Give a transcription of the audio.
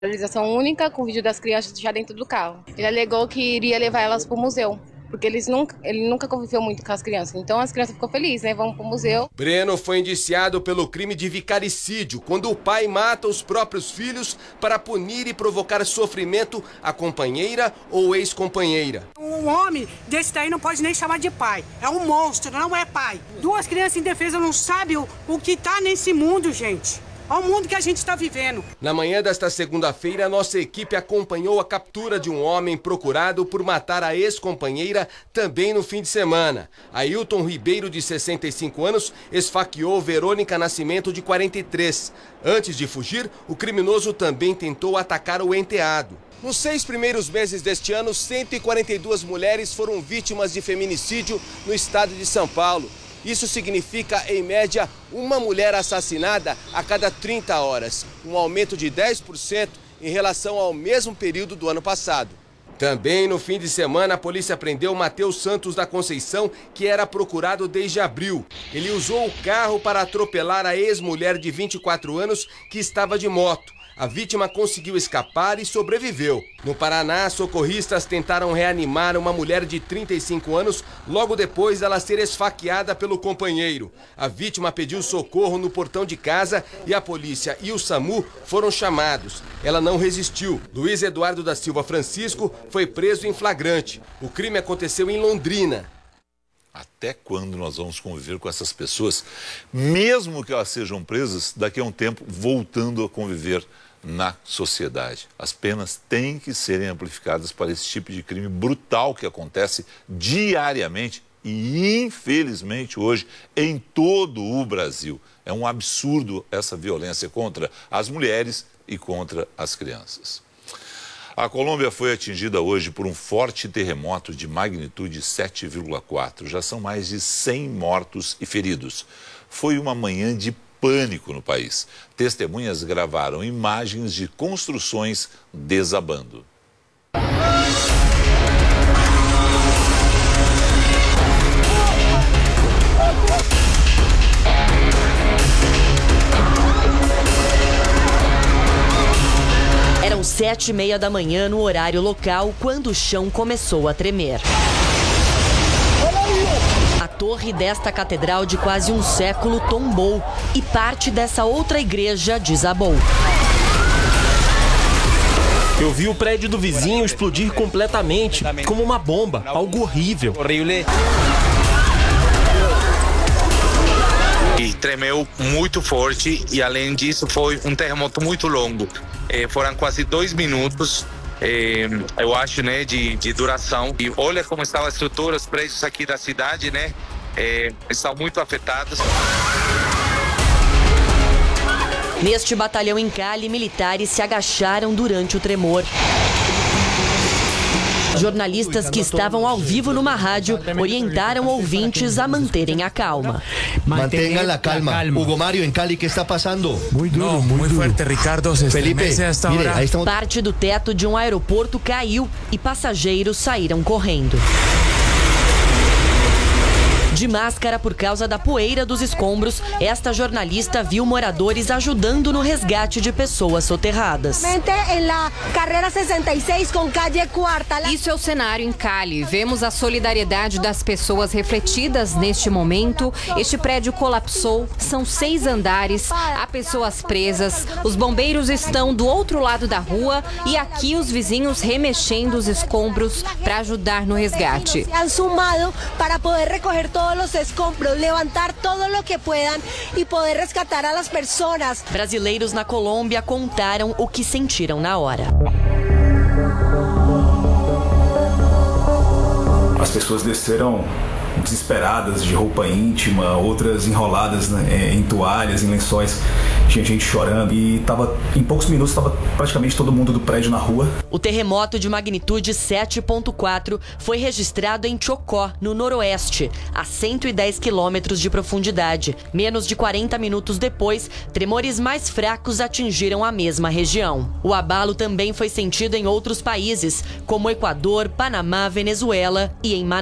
Realização única com vídeo das crianças já dentro do carro. Ele alegou que iria levar elas para o museu, porque ele nunca conviveu muito com as crianças. Então as crianças ficou felizes, né? Vamos para o museu. Breno foi indiciado pelo crime de vicaricídio, quando o pai mata os próprios filhos para punir e provocar sofrimento à companheira ou ex-companheira. Um homem desse daí não pode nem chamar de pai. É um monstro, não é pai. 2 crianças indefesas não sabem o que tá nesse mundo, gente. Olha o mundo que a gente está vivendo. Na manhã desta segunda-feira, nossa equipe acompanhou a captura de um homem procurado por matar a ex-companheira também no fim de semana. Ailton Ribeiro, de 65 anos, esfaqueou Verônica Nascimento, de 43. Antes de fugir, o criminoso também tentou atacar o enteado. Nos 6 primeiros meses deste ano, 142 mulheres foram vítimas de feminicídio no estado de São Paulo. Isso significa, em média, uma mulher assassinada a cada 30 horas, um aumento de 10% em relação ao mesmo período do ano passado. Também no fim de semana, a polícia prendeu Matheus Santos da Conceição, que era procurado desde abril. Ele usou o carro para atropelar a ex-mulher de 24 anos que estava de moto. A vítima conseguiu escapar e sobreviveu. No Paraná, socorristas tentaram reanimar uma mulher de 35 anos logo depois dela ser esfaqueada pelo companheiro. A vítima pediu socorro no portão de casa e a polícia e o SAMU foram chamados. Ela não resistiu. Luiz Eduardo da Silva Francisco foi preso em flagrante. O crime aconteceu em Londrina. Até quando nós vamos conviver com essas pessoas, mesmo que elas sejam presas, daqui a um tempo voltando a conviver na sociedade? As penas têm que serem amplificadas para esse tipo de crime brutal que acontece diariamente e, infelizmente, hoje em todo o Brasil. É um absurdo essa violência contra as mulheres e contra as crianças. A Colômbia foi atingida hoje por um forte terremoto de magnitude 7,4. Já são mais de 100 mortos e feridos. Foi uma manhã de pânico no país. Testemunhas gravaram imagens de construções desabando. Eram 7h30 da manhã no horário local quando o chão começou a tremer. A torre desta catedral de quase um século tombou e parte dessa outra igreja desabou. Eu vi o prédio do vizinho explodir completamente, como uma bomba, algo horrível. E tremeu muito forte e, além disso, foi um terremoto muito longo. Foram quase 2 minutos, eu acho, né, de duração. E olha como estava a estrutura, os prédios aqui da cidade, né, estão muito afetados. Neste batalhão em Cali, militares se agacharam durante o tremor. Jornalistas que estavam ao vivo numa rádio orientaram ouvintes a manterem a calma. Mantengan la calma. Hugo Mario, em Cali, o que está passando? Muito duro, muito forte, Ricardo. Felipe, mire, ahí estamos... Parte do teto de um aeroporto caiu e passageiros saíram correndo. De máscara por causa da poeira dos escombros, esta jornalista viu moradores ajudando no resgate de pessoas soterradas. Isso é o cenário em Cali. Vemos a solidariedade das pessoas refletidas neste momento. Este prédio colapsou, são 6 andares, há pessoas presas, os bombeiros estão do outro lado da rua e aqui os vizinhos remexendo os escombros para ajudar no resgate. Los escombros, levantar todo lo que puedan e poder resgatar a las personas. Brasileiros na Colômbia contaram o que sentiram na hora. As pessoas desceram desesperadas, de roupa íntima, outras enroladas, né, em toalhas, em lençóis. Tinha gente chorando e em poucos minutos estava praticamente todo mundo do prédio na rua. O terremoto de magnitude 7,4 foi registrado em Chocó, no noroeste, a 110 quilômetros de profundidade. Menos de 40 minutos depois, tremores mais fracos atingiram a mesma região. O abalo também foi sentido em outros países, como Equador, Panamá, Venezuela e em Manaus.